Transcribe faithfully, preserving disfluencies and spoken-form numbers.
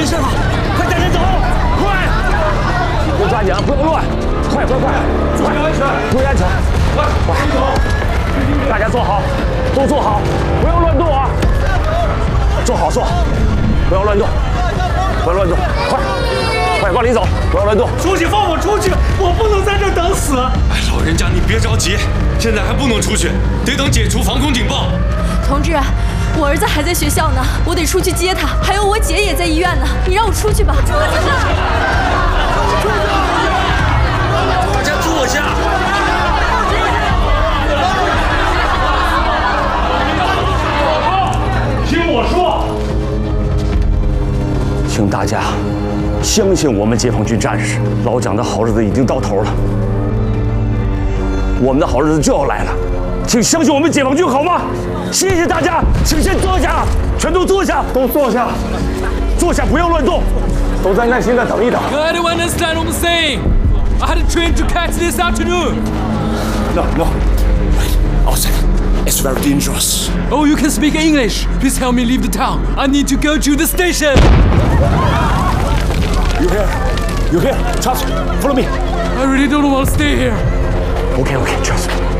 没事了，快带人走，快！ 都抓紧啊，不要乱，快快快， 注意安全， 注意安全， 快，快走！ 大家坐好，都坐好，不要乱动啊！坐好坐好，不要乱动，不要乱动，快快往里走，不要乱动。 书记，放我出去，我不能在这儿等死。 哎，老人家你别着急，现在还不能出去，得等解除防空警报。 同志，我儿子还在学校呢，我得出去接他，还有我姐也在医院呢，你让我出去吧。出去！ 大家坐下。 听我说， 请大家相信我们解放军战士，老蒋的好日子已经到头了，我们的好日子就要来了，请相信我们解放军好吗？谢谢大家，请先坐下，全都坐下，都坐下，坐下，不要乱动，都再耐心的等一等。 Can anyone understand what I'm saying? I had a train to catch this afternoon. No, no. Wait, outside. It's very dangerous. Oh, you can speak English. Please help me leave the town. I need to go to the station. You here? You here? Charles, follow me. I really don't want to stay here. Okay, okay, Charles.